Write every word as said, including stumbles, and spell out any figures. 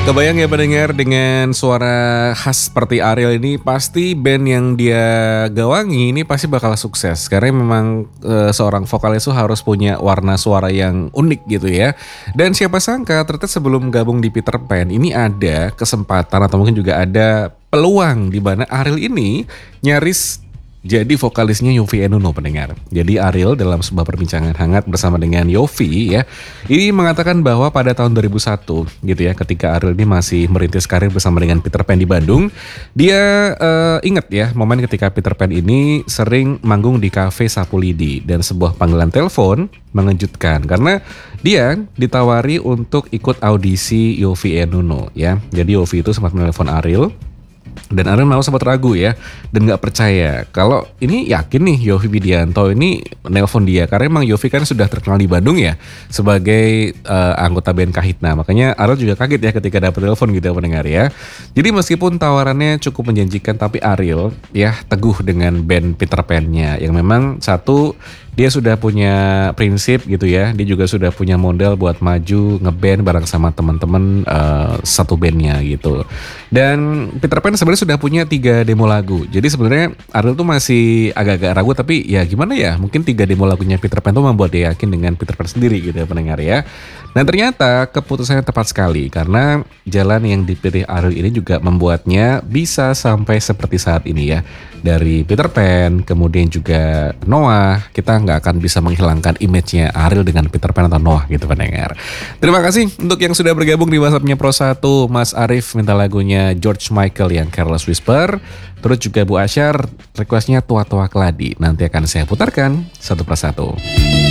Kebayang ya pendengar, dengan suara khas seperti Ariel ini pasti band yang dia gawangi ini pasti bakal sukses. Karena memang e, seorang vokalis itu harus punya warna suara yang unik gitu ya. Dan siapa sangka ternyata sebelum gabung di Peter Pan ini ada kesempatan atau mungkin juga ada peluang di mana Ariel ini nyaris jadi vokalisnya Yovie and Nuno pendengar. Jadi Ariel dalam sebuah perbincangan hangat bersama dengan Yovie ya, ini mengatakan bahwa pada tahun dua ribu satu gitu ya, ketika Ariel ini masih merintis karir bersama dengan Peter Pan di Bandung, dia uh, ingat ya momen ketika Peter Pan ini sering manggung di Cafe Sapu Lidi dan sebuah panggilan telepon mengejutkan karena dia ditawari untuk ikut audisi Yovie and Nuno ya. Jadi Yovie itu sempat menelpon Ariel. Dan Ariel malah sempat ragu ya, dan gak percaya kalau ini yakin nih Yovie Widianto ini nelpon dia, karena emang Yovie kan sudah terkenal di Bandung ya sebagai uh, anggota band Kahitna. Makanya Ariel juga kaget ya ketika dapat telepon gitu pendengar ya. Jadi meskipun tawarannya cukup menjanjikan, tapi Ariel ya teguh dengan band Peter Pan-nya yang memang satu, dia sudah punya prinsip gitu ya. Dia juga sudah punya modal buat maju ngeband bareng sama teman-teman uh, satu bandnya gitu. Dan Peter Pan sebenarnya sudah punya tiga demo lagu. Jadi sebenarnya Ariel tuh masih agak-agak ragu, tapi ya gimana ya? Mungkin tiga demo lagunya Peter Pan tuh membuat dia yakin dengan Peter Pan sendiri gitu ya pendengar ya. Dan ternyata keputusannya tepat sekali karena jalan yang dipilih Ariel ini juga membuatnya bisa sampai seperti saat ini ya. Dari Peter Pan, kemudian juga Noah, kita nggak akan bisa menghilangkan image-nya Ariel dengan Peter Pan atau Noah gitu pendengar. Terima kasih untuk yang sudah bergabung di WhatsApp-nya Pro satu. Mas Arif minta lagunya George Michael yang Careless Whisper. Terus juga Bu Asyar requestnya Tua Tua Keladi. Nanti akan saya putarkan satu persatu.